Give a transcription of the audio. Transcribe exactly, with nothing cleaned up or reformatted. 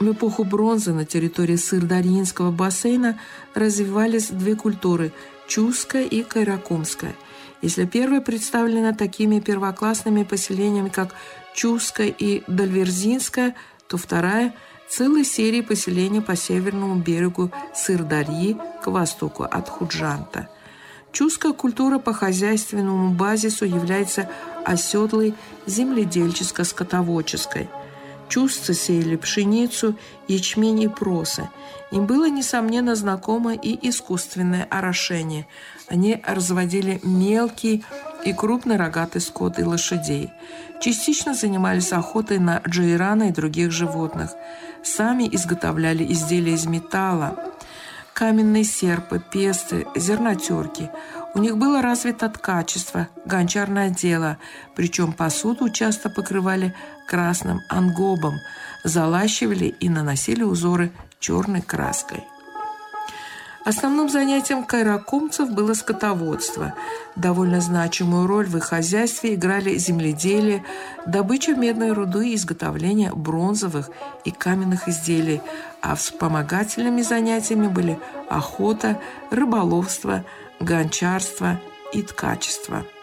В эпоху бронзы на территории Сырдарьинского бассейна развивались две культуры – Чусская и Кайракумская. Если первая представлена такими первоклассными поселениями, как Чусская и Дальверзинская, то вторая – целой серией поселений по северному берегу Сырдарьи к востоку от Худжанта. Чусская культура по хозяйственному базису является оседлой земледельческо-скотоводческой. Чусцы сеяли пшеницу, ячмень и просы. Им было, несомненно, знакомо и искусственное орошение. Они разводили мелкий и крупный рогатый скот и лошадей. Частично занимались охотой на джейрана и других животных. Сами изготовляли изделия из металла, каменные серпы, песты, зернотерки. У них было развито ткачество, гончарное дело, причем посуду часто покрывали красным ангобом, залащивали и наносили узоры черной краской. Основным занятием кайракумцев было скотоводство. Довольно значимую роль в их хозяйстве играли земледелие, добыча медной руды и изготовление бронзовых и каменных изделий, а вспомогательными занятиями были охота, рыболовство, гончарство и ткачество.